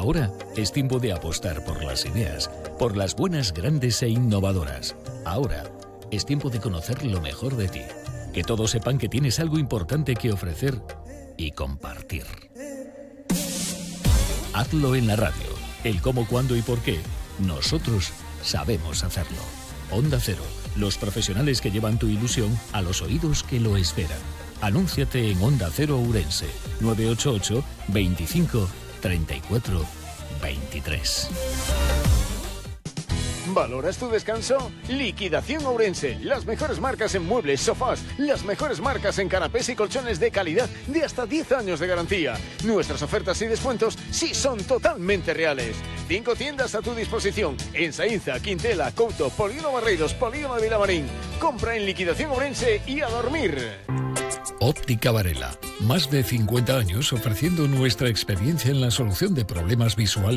Ahora es tiempo de apostar por las ideas, por las buenas, grandes e innovadoras. Ahora es tiempo de conocer lo mejor de ti. Que todos sepan que tienes algo importante que ofrecer y compartir. Hazlo en la radio. El cómo, cuándo y por qué. Nosotros sabemos hacerlo. Onda Cero. Los profesionales que llevan tu ilusión a los oídos que lo esperan. Anúnciate en Onda Cero Ourense. 988 25 34 23. ¿Valoras tu descanso? Liquidación Ourense. Las mejores marcas en muebles, sofás, las mejores marcas en canapés y colchones de calidad de hasta 10 años de garantía. Nuestras ofertas y descuentos sí son totalmente reales. 5 tiendas a tu disposición en Saínza, Quintela, Couto, Polígono Barreiros, Polígono de Vilamarín. Compra en Liquidación Ourense y a dormir. Óptica Varela. Más de 50 años ofreciendo nuestra experiencia en la solución de problemas visuales